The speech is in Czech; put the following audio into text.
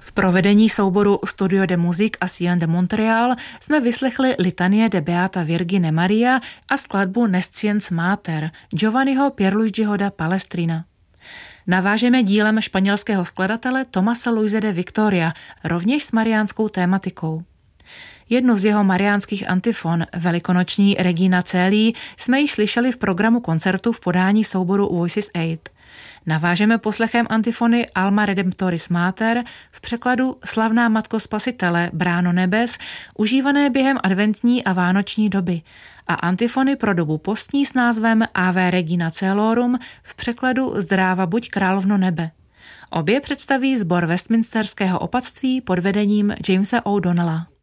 V provedení souboru Studio de Musique Ancien de Montréal jsme vyslechli litanie de Beata Virgine Maria a skladbu Nescience Mater Giovanniho Pierluigiho da Palestrina. Navážeme dílem španělského skladatele Tomase Luise de Victoria, rovněž s mariánskou tématikou. Jednu z jeho mariánských antifon, velikonoční Regina Coeli, jsme již slyšeli v programu koncertu v podání souboru Voices 8. Navážeme poslechem antifony Alma Redemptoris Mater v překladu Slavná Matko Spasitele, Bráno nebes, užívané během adventní a vánoční doby, a antifony pro dobu postní s názvem Ave Regina Coelorum v překladu Zdráva buď královno nebe. Obě představí sbor Westminsterského opatství pod vedením Jamesa O'Donnella.